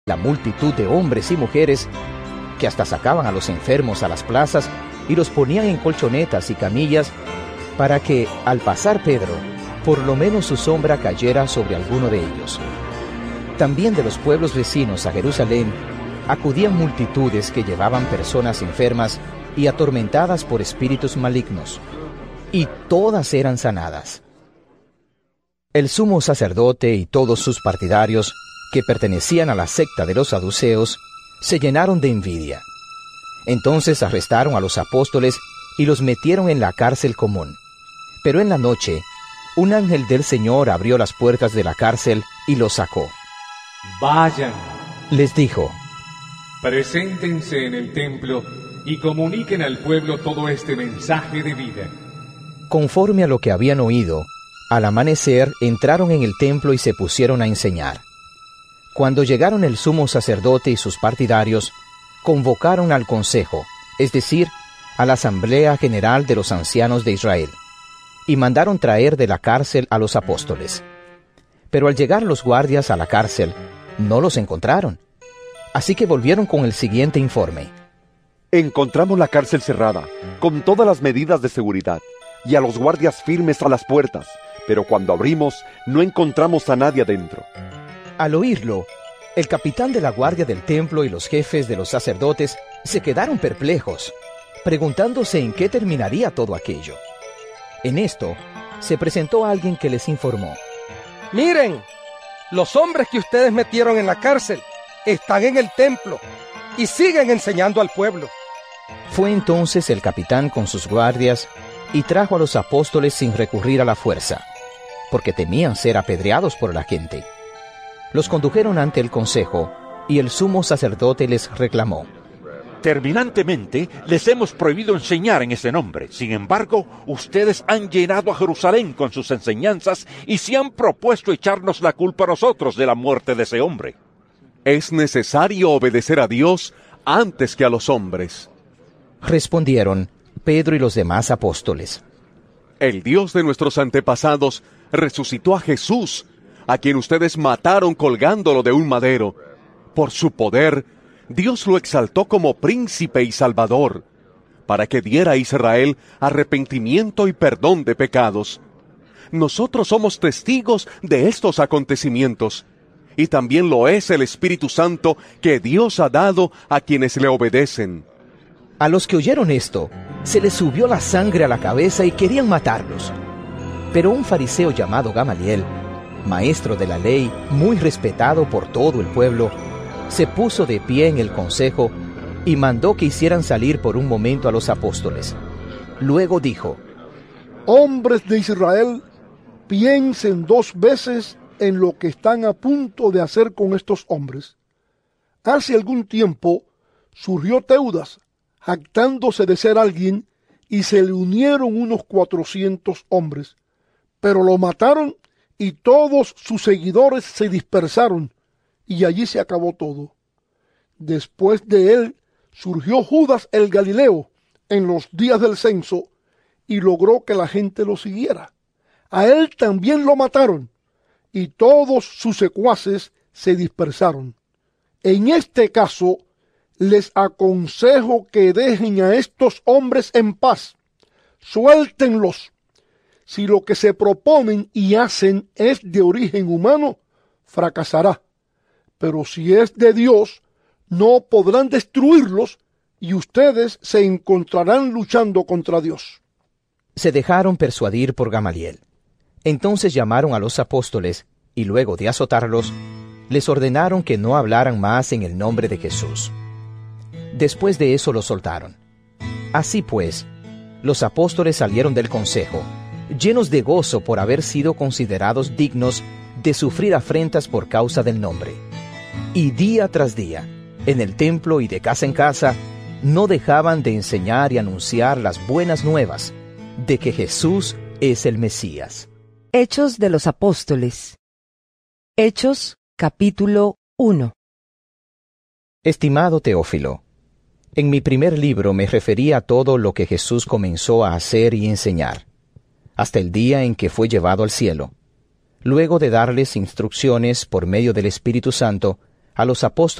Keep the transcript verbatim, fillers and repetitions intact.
la multitud de hombres y mujeres que hasta sacaban a los enfermos a las plazas y los ponían en colchonetas y camillas para que, al pasar Pedro, por lo menos su sombra cayera sobre alguno de ellos. También de los pueblos vecinos a Jerusalén acudían multitudes que llevaban personas enfermas y atormentadas por espíritus malignos, y todas eran sanadas. El sumo sacerdote y todos sus partidarios, que pertenecían a la secta de los saduceos, se llenaron de envidia. Entonces arrestaron a los apóstoles y los metieron en la cárcel común. Pero en la noche, un ángel del Señor abrió las puertas de la cárcel y los sacó. Vayan, les dijo, preséntense en el templo y comuniquen al pueblo todo este mensaje de vida. Conforme a lo que habían oído, al amanecer entraron en el templo y se pusieron a enseñar. Cuando llegaron el sumo sacerdote y sus partidarios, convocaron al consejo, es decir, a la asamblea general de los ancianos de Israel, y mandaron traer de la cárcel a los apóstoles. Pero al llegar los guardias a la cárcel, no los encontraron. Así que volvieron con el siguiente informe. Encontramos la cárcel cerrada, con todas las medidas de seguridad, y a los guardias firmes a las puertas, pero cuando abrimos, no encontramos a nadie adentro. Al oírlo, el capitán de la guardia del templo y los jefes de los sacerdotes se quedaron perplejos, preguntándose en qué terminaría todo aquello. En esto, se presentó alguien que les informó. Miren, los hombres que ustedes metieron en la cárcel están en el templo y siguen enseñando al pueblo. Fue entonces el capitán con sus guardias y trajo a los apóstoles sin recurrir a la fuerza, porque temían ser apedreados por la gente. Los condujeron ante el consejo, y el sumo sacerdote les reclamó. Terminantemente les hemos prohibido enseñar en ese nombre. Sin embargo, ustedes han llenado a Jerusalén con sus enseñanzas y se han propuesto echarnos la culpa a nosotros de la muerte de ese hombre. Es necesario obedecer a Dios antes que a los hombres, respondieron Pedro y los demás apóstoles. El Dios de nuestros antepasados resucitó a Jesús, a quien ustedes mataron colgándolo de un madero. Por su poder, Dios lo exaltó como príncipe y salvador, para que diera a Israel arrepentimiento y perdón de pecados. Nosotros somos testigos de estos acontecimientos, y también lo es el Espíritu Santo que Dios ha dado a quienes le obedecen. A los que oyeron esto, se les subió la sangre a la cabeza y querían matarlos. Pero un fariseo llamado Gamaliel, maestro de la ley, muy respetado por todo el pueblo, se puso de pie en el consejo y mandó que hicieran salir por un momento a los apóstoles. Luego dijo: Hombres de Israel, piensen dos veces en lo que están a punto de hacer con estos hombres. Hace algún tiempo surgió Teudas, jactándose de ser alguien, y se le unieron unos cuatrocientos hombres, pero lo mataron y todos sus seguidores se dispersaron, y allí se acabó todo. Después de él surgió Judas el Galileo en los días del censo y logró que la gente lo siguiera. A él también lo mataron y todos sus secuaces se dispersaron. En este caso, les aconsejo que dejen a estos hombres en paz. Suéltenlos. Si lo que se proponen y hacen es de origen humano, fracasará. Pero si es de Dios, no podrán destruirlos y ustedes se encontrarán luchando contra Dios. Se dejaron persuadir por Gamaliel. Entonces llamaron a los apóstoles y luego de azotarlos, les ordenaron que no hablaran más en el nombre de Jesús. Después de eso los soltaron. Así pues, los apóstoles salieron del consejo, llenos de gozo por haber sido considerados dignos de sufrir afrentas por causa del nombre. Y día tras día, en el templo y de casa en casa, no dejaban de enseñar y anunciar las buenas nuevas de que Jesús es el Mesías. Hechos de los Apóstoles. Hechos, capítulo uno. Estimado Teófilo, en mi primer libro me referí a todo lo que Jesús comenzó a hacer y enseñar, hasta el día en que fue llevado al cielo, luego de darles instrucciones por medio del Espíritu Santo A los apóstoles